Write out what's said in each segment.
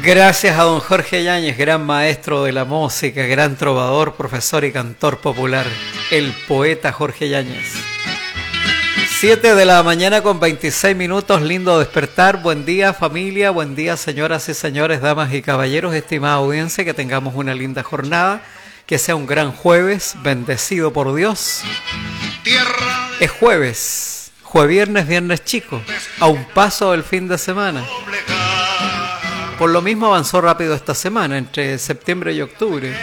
Gracias a don Jorge Yáñez, gran maestro de la música, gran trovador, profesor y cantor popular, el poeta Jorge Yáñez. 7 de la mañana con 26 minutos, lindo despertar. Buen día familia, buen día señoras y señores, damas y caballeros, estimada audiencia, que tengamos una linda jornada, que sea un gran jueves, bendecido por Dios. Es jueves, jueviernes, viernes chico, a un paso del fin de semana. Por lo mismo avanzó rápido esta semana, entre septiembre y octubre.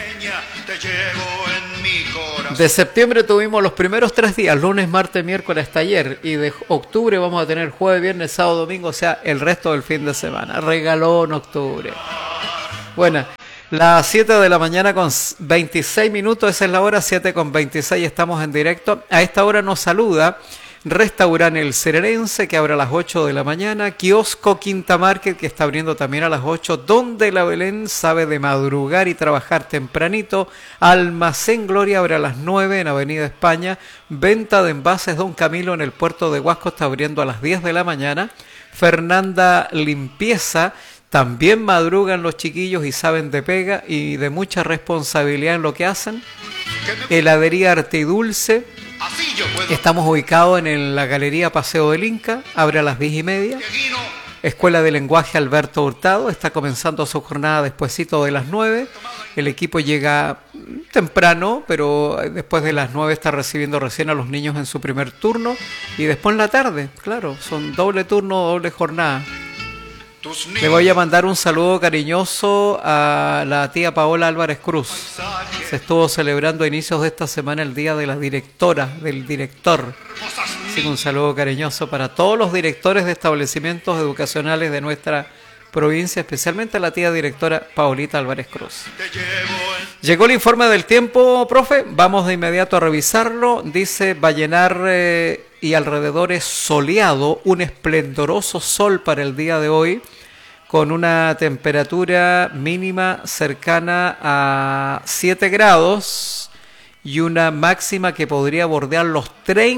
De septiembre tuvimos los primeros 3 días, lunes, martes, miércoles hasta ayer. Y de octubre vamos a tener jueves, viernes, sábado, domingo, o sea, el resto del fin de semana. Regalón octubre. Bueno, las 7 de la mañana con 26 minutos, esa es la hora, 7 con 26, estamos en directo. A esta hora nos saluda Restaurante El Cererense, que abre a las 8 de la mañana. Kiosco Quinta Market, que está abriendo también a las 8. Donde la Belén sabe de madrugar y trabajar tempranito. Almacén Gloria abre a las 9 en Avenida España. Venta de envases Don Camilo en el puerto de Huasco está abriendo a las 10 de la mañana. Fernanda Limpieza. También madrugan los chiquillos y saben de pega y de mucha responsabilidad en lo que hacen. Heladería Arte y Dulce. Estamos ubicados en la Galería Paseo del Inca, abre a las 10:30. Escuela de Lenguaje Alberto Hurtado, está comenzando su jornada despuesito de las 9. El equipo llega temprano, pero después de las 9 está recibiendo recién a los niños en su primer turno. Y después en la tarde, claro, son doble turno, doble jornada. Le voy a mandar un saludo cariñoso a la tía Paola Álvarez Cruz. Se estuvo celebrando a inicios de esta semana el día de la directora, del director. Así que un saludo cariñoso para todos los directores de establecimientos educacionales de nuestra provincia, especialmente a la tía directora Paolita Álvarez Cruz. Llegó el informe del tiempo, profe. Vamos de inmediato a revisarlo. Dice Vallenar y alrededores soleado, un esplendoroso sol para el día de hoy, con una temperatura mínima cercana a 7 grados y una máxima que podría bordear los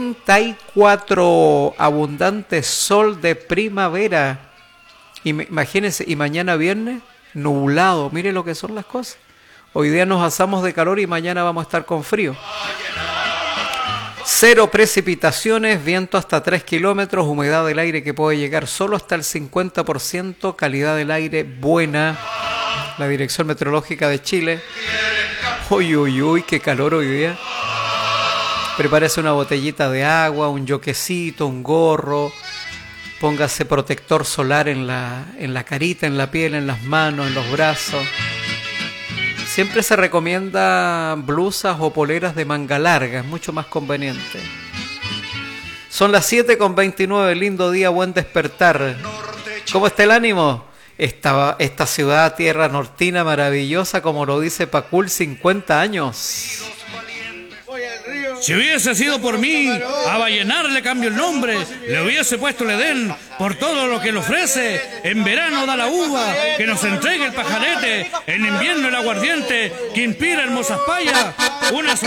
34. Abundante sol de primavera. Imagínense, y mañana viernes, nublado. Mire lo que son las cosas. Hoy día nos asamos de calor y mañana vamos a estar con frío. 0 precipitaciones, viento hasta 3 kilómetros, humedad del aire que puede llegar solo hasta el 50%, calidad del aire buena. La Dirección Meteorológica de Chile. Uy, uy, uy, qué calor hoy día. Prepárese una botellita de agua, un yoquecito, un gorro. Póngase protector solar en la carita, en la piel, en las manos, en los brazos. Siempre se recomienda blusas o poleras de manga larga, es mucho más conveniente. Son las 7 con 29, lindo día, buen despertar. ¿Cómo está el ánimo? Esta ciudad, tierra nortina maravillosa, como lo dice Pacul, 50 años. Si hubiese sido por mí, a Vallenar le cambio el nombre, le hubiese puesto el Edén por todo lo que le ofrece. En verano da la uva, que nos entregue el pajarete, en invierno el aguardiente, que inspira hermosas payas. Una